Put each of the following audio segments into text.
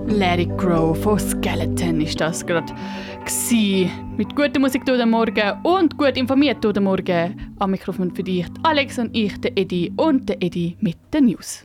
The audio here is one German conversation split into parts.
Let It Grow von Skeleton ist das gerade gsi. Mit guter Musik durch den Morgen und gut informiert durch den Morgen. Am Mikrofon für dich Alex und ich, der Edi und der Edi mit den News.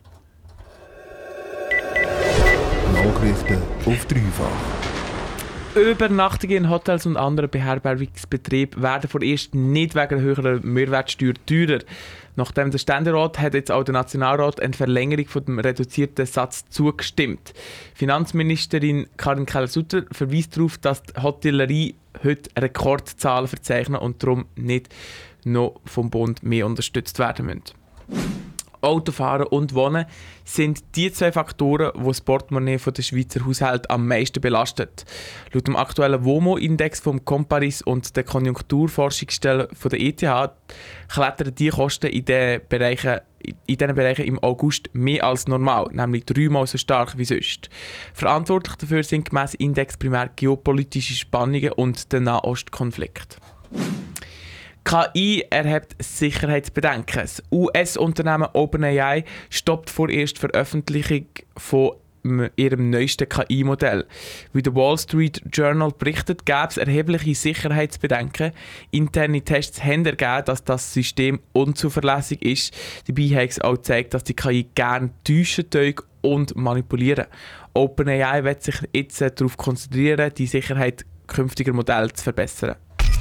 Nachrichten auf dreifach. Übernachtungen in Hotels und anderen Beherbergungsbetrieben werden vorerst nicht wegen höherer Mehrwertsteuer teurer. Nachdem der Ständerat hat jetzt auch der Nationalrat eine Verlängerung von dem reduzierten Satz zugestimmt. Finanzministerin Karin Keller-Sutter verweist darauf, dass die Hotellerie heute Rekordzahlen verzeichnet und darum nicht noch vom Bund mehr unterstützt werden müssen. Autofahren und Wohnen sind die zwei Faktoren, die das Portemonnaie der Schweizer Haushalte am meisten belastet. Laut dem aktuellen WOMO-Index vom Comparis und der Konjunkturforschungsstelle von der ETH klettern die Kosten in diesen Bereichen im August mehr als normal, nämlich 3-mal so stark wie sonst. Verantwortlich dafür sind gemäss Index primär geopolitische Spannungen und der Nahostkonflikt. KI erhebt Sicherheitsbedenken. Das US-Unternehmen OpenAI stoppt vorerst die Veröffentlichung von ihrem neuesten KI-Modell. Wie der Wall Street Journal berichtet, gäbe es erhebliche Sicherheitsbedenken. Interne Tests haben ergeben, dass das System unzuverlässig ist. Dabei hat es auch gezeigt, dass die KI gerne täuschen und manipulieren. OpenAI wird sich jetzt darauf konzentrieren, die Sicherheit künftiger Modelle zu verbessern.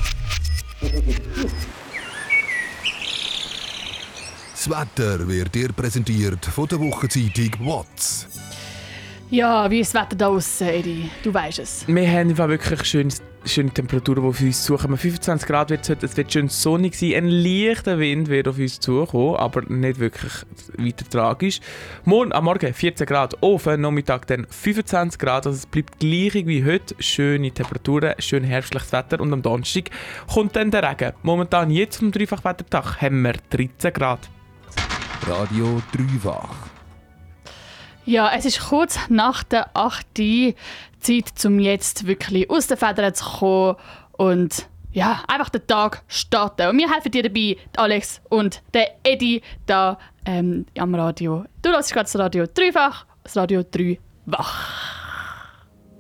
Das Wetter wird dir präsentiert von der Wochenzeitung WOTS. Ja, wie ist das Wetter da draussen, Edi? Du weißt es. Wir haben einfach wirklich schöne Temperaturen, die auf uns zukommen. 25 Grad wird es heute, es wird schön sonnig sein. Ein leichter Wind wird auf uns zukommen, aber nicht wirklich weiter tragisch. Morgen am Morgen 14 Grad, am Nachmittag dann 25 Grad. Also es bleibt gleich wie heute. Schöne Temperaturen, schön herbstliches Wetter. Und am Donnerstag kommt dann der Regen. Momentan jetzt zum Dreifachwettertag haben wir 13 Grad. Radio Dreifach. Ja, es ist kurz nach der 8 Uhr Zeit, um jetzt wirklich aus den Federn zu kommen und ja, einfach den Tag starten. Und wir helfen dir dabei, Alex und der Edi da am Radio. Du hörst gerade das Radio Dreifach, das Radio 3 wach.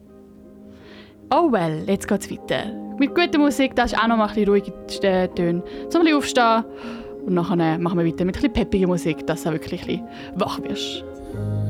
Oh well, jetzt geht's weiter. Mit guter Musik, da ist auch noch mal ein bisschen ruhige Töne, zum ein bisschen aufstehen. Und nachher machen wir weiter mit ein bisschen peppiger Musik, dass du auch wirklich ein bisschen wach wirst.